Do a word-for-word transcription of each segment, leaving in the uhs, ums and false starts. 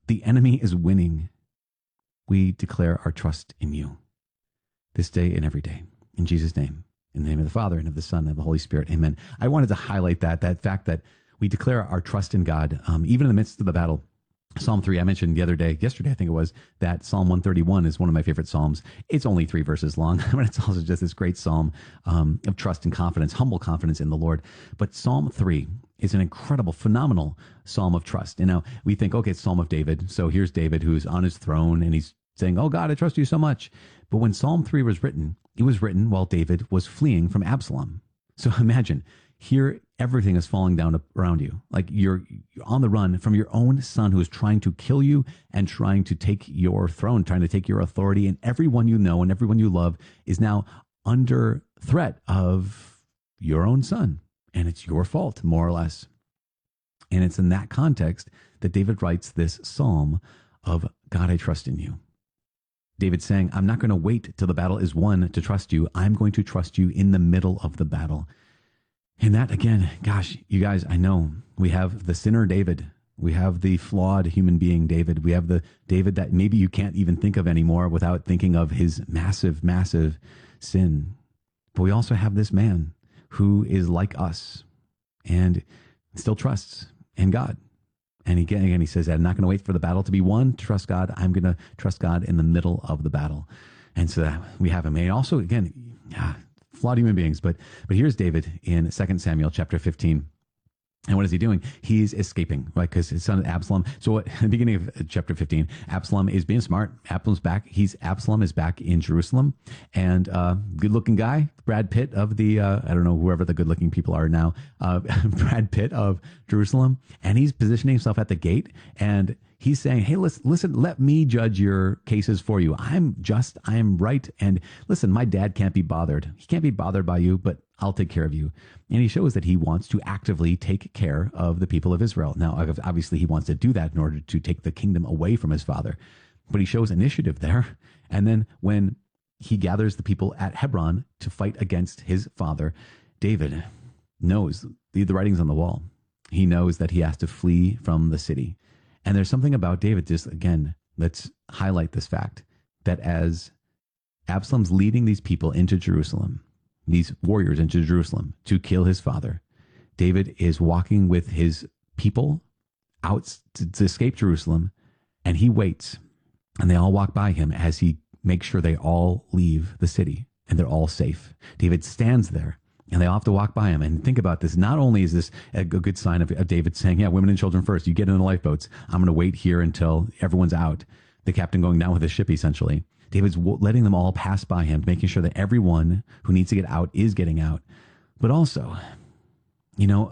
the enemy is winning, we declare our trust in you this day and every day. In Jesus' name, in the name of the Father and of the Son and of the Holy Spirit. Amen. I wanted to highlight that, that fact that we declare our trust in God, um, even in the midst of the battle. Psalm three, I mentioned the other day, yesterday, I think it was, that Psalm one thirty-one is one of my favorite Psalms. It's only three verses long, but it's also just this great Psalm um, of trust and confidence, humble confidence in the Lord. But Psalm three is an incredible, phenomenal Psalm of trust. And now we think, okay, it's Psalm of David. So here's David who's on his throne and he's saying, oh God, I trust you so much. But when Psalm three was written, it was written while David was fleeing from Absalom. So imagine, here everything is falling down around you. Like you're, you're on the run from your own son who is trying to kill you and trying to take your throne, trying to take your authority. And everyone you know and everyone you love is now under threat of your own son. And it's your fault, more or less. And it's in that context that David writes this psalm of, God, I trust in you. David's saying, I'm not going to wait till the battle is won to trust you. I'm going to trust you in the middle of the battle. And that, again, gosh, you guys, I know we have the sinner David. We have the flawed human being David. We have the David that maybe you can't even think of anymore without thinking of his massive, massive sin. But we also have this man who is like us and still trusts in God. And again, again he says, I'm not going to wait for the battle to be won to trust God. I'm going to trust God in the middle of the battle. And so that we have him. And also, again, yeah, flawed human beings. But but here's David in Second Samuel chapter fifteen. And what is he doing? He's escaping, right? Because his son Absalom. So at the beginning of chapter fifteen, Absalom is being smart. Absalom's back. He's Absalom is back in Jerusalem, and uh, good-looking guy, Brad Pitt of the uh, I don't know whoever the good-looking people are now, uh, Brad Pitt of Jerusalem, and he's positioning himself at the gate, and he's saying, "Hey, listen, listen, let me judge your cases for you. I'm just, I am right, and listen, my dad can't be bothered. He can't be bothered by you, but I'll take care of you." And he shows that he wants to actively take care of the people of Israel. Now, obviously, he wants to do that in order to take the kingdom away from his father. But he shows initiative there. And then when he gathers the people at Hebron to fight against his father, David knows the, the writing's on the wall. He knows that he has to flee from the city. And there's something about David, just again, let's highlight this fact, that as Absalom's leading these people into Jerusalem, these warriors into Jerusalem to kill his father, David is walking with his people out to, to escape Jerusalem, and he waits, and they all walk by him as he makes sure they all leave the city and they're all safe. David stands there, and they all have to walk by him. And think about this. Not only is this a good sign of, of David saying, yeah, women and children first, you get in the lifeboats. I'm going to wait here until everyone's out. The captain going down with his ship, essentially. David's letting them all pass by him, making sure that everyone who needs to get out is getting out. But also, you know,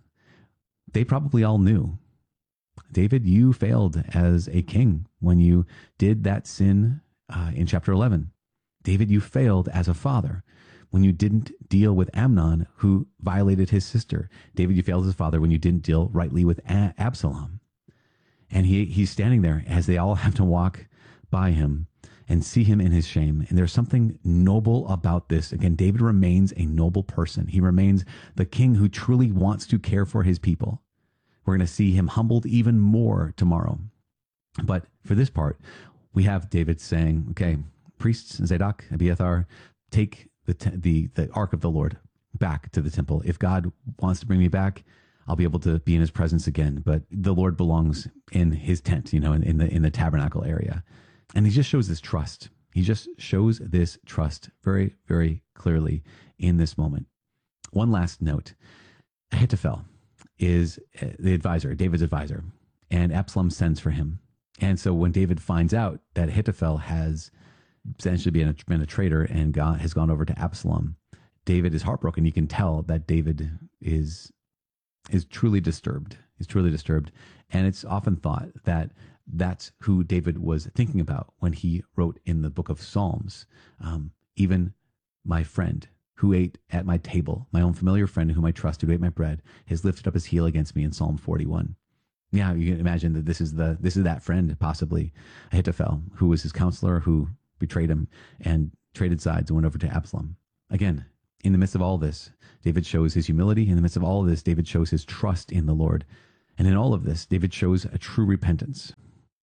they probably all knew, David, you failed as a king when you did that sin uh, in chapter eleven. David, you failed as a father when you didn't deal with Amnon, who violated his sister. David, you failed as a father when you didn't deal rightly with a- Absalom. And he he's standing there as they all have to walk by him and see him in his shame. And there's something noble about this. Again, David remains a noble person. He remains the king who truly wants to care for his people. We're going to see him humbled even more tomorrow. But for this part, we have David saying, okay, priests, Zadok, Abiathar, take the, te- the, the ark of the Lord back to the temple. If God wants to bring me back, I'll be able to be in his presence again. But the Lord belongs in his tent, you know, in, in the in the tabernacle area. And he just shows this trust. He just shows this trust very, very clearly in this moment. One last note. Ahithophel is the advisor, David's advisor, and Absalom sends for him. And so when David finds out that Ahithophel has essentially been a, been a traitor and gone, has gone over to Absalom, David is heartbroken. You can tell that David is is truly disturbed. He's truly disturbed. And it's often thought that that's who David was thinking about when he wrote in the book of Psalms, um, even my friend who ate at my table, my own familiar friend whom I trusted, who ate my bread, has lifted up his heel against me in Psalm forty-one. Yeah, you can imagine that this is the this is that friend, possibly Ahithophel, who was his counselor, who betrayed him and traded sides and went over to Absalom. Again, in the midst of all this, David shows his humility. In the midst of all of this, David shows his trust in the Lord. And in all of this, David shows a true repentance.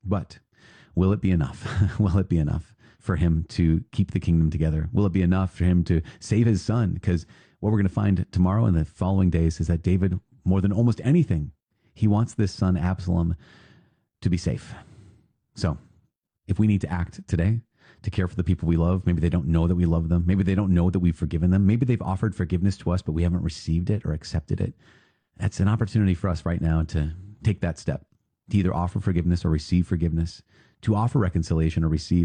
But will it be enough? Will it be enough for him to keep the kingdom together? Will it be enough for him to save his son? Because what we're going to find tomorrow and the following days is that David, more than almost anything, he wants this son Absalom to be safe. So if we need to act today to care for the people we love, maybe they don't know that we love them. Maybe they don't know that we've forgiven them. Maybe they've offered forgiveness to us, but we haven't received it or accepted it. That's an opportunity for us right now to take that step, to either offer forgiveness or receive forgiveness, to offer reconciliation or receive